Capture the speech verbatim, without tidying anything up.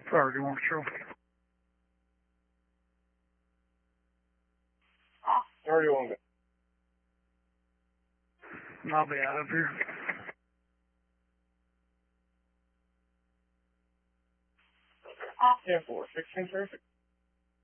Sorry, do you want to show? Where do you want to go? I'll be out of here. ten four, sixteen traffic.